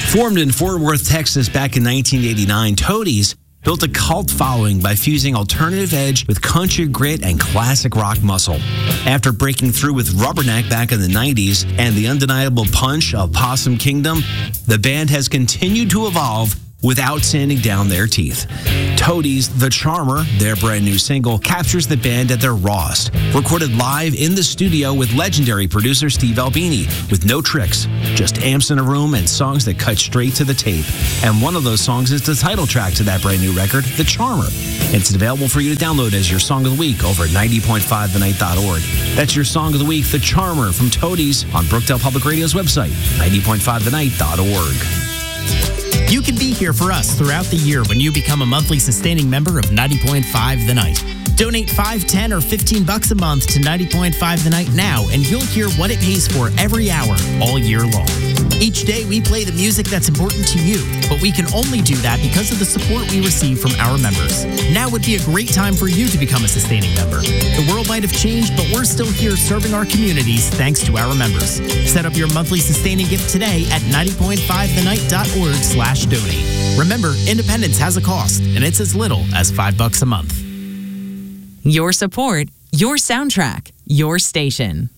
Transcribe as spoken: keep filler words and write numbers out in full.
Formed in Fort Worth, Texas back in nineteen eighty-nine, Toadies built a cult following by fusing alternative edge with country grit and classic rock muscle. After breaking through with Rubberneck back in the nineties and the undeniable punch of Possum Kingdom, the band has continued to evolve without sanding down their teeth. Toadies' The Charmer, their brand new single, captures the band at their rawest. Recorded live in the studio with legendary producer Steve Albini, with no tricks, just amps in a room and songs that cut straight to the tape. And one of those songs is the title track to that brand new record, The Charmer. It's available for you to download as your song of the week over at ninety point five the night dot org. That's your song of the week, The Charmer, from Toadies on Brookdale Public Radio's website, ninety point five the night dot org. You can be here for us throughout the year when you become a monthly sustaining member of ninety point five The Night. Donate five, ten, or fifteen bucks a month to ninety point five The Night now, and you'll hear what it pays for every hour, all year long. Each day, we play the music that's important to you, but we can only do that because of the support we receive from our members. Now would be a great time for you to become a sustaining member. The world might have changed, but we're still here serving our communities thanks to our members. Set up your monthly sustaining gift today at ninety point five the night dot org slash donate. Remember, independence has a cost, and it's as little as five bucks a month. Your support, your soundtrack, your station.